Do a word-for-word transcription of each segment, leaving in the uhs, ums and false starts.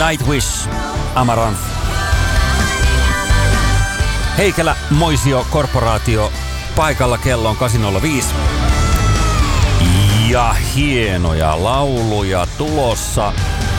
Nightwish, Amaranth. Heikelä, Moisio, Korporaatio. Paikalla kello on kahdeksan nolla viisi. Ja hienoja lauluja tulossa.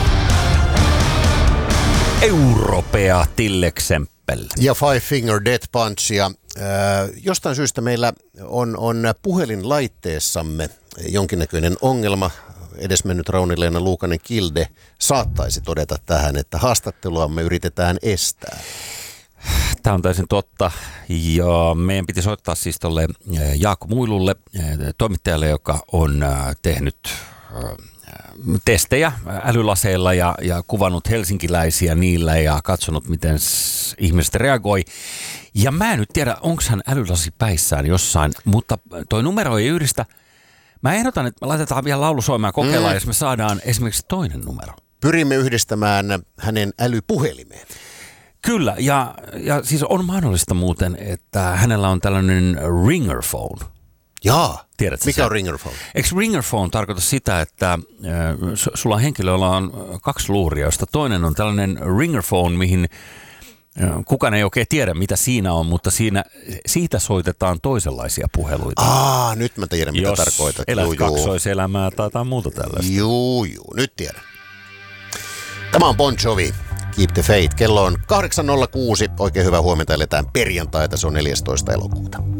Europea Tilleksempel. Ja Five Finger Death Punch. Ja, äh, jostain syystä meillä on, on puhelinlaitteessamme jonkinnäköinen ongelma. Edesmennyt Rauni-Leena Luukanen Kilde saattaisi todeta tähän, että haastatteluamme yritetään estää. Tämä on täysin totta. Ja meidän piti soittaa siis tuolle Jaakko Muilulle, toimittajalle, joka on tehnyt testejä älylaseilla ja, ja kuvannut helsinkiläisiä niillä ja katsonut, miten ihmiset reagoi. Ja mä en nyt tiedä, onko hän älylasi päissään jossain, mutta toi numero ei yhdistä. Mä ehdotan, että me laitetaan vielä laulu soimaan ja kokeillaan, mm. jos me saadaan esimerkiksi toinen numero. Pyrimme yhdistämään hänen älypuhelimeen. Kyllä, ja, ja siis on mahdollista muuten, että hänellä on tällainen ringerphone. Jaa, tiedätkö mikä sen? on ringerphone? Eikö ringerphone tarkoita sitä, että äh, sulla on henkilö, jolla on kaksi luuria, josta toinen on tällainen ringerphone, mihin äh, kukaan ei oikein tiedä, mitä siinä on, mutta siinä, siitä soitetaan toisenlaisia puheluita. Aa, nyt mä tiedän, mitä jos tarkoitat. Jos elät juu, kaksoiselämää tai jotain muuta tällaista. Juu, juu, nyt tiedän. Tämä on Bon Jovi. Keep the Faith. Kello on kahdeksan nolla kuusi. Oikein hyvää huomenta. Eletään perjantaita. Se on neljästoista elokuuta.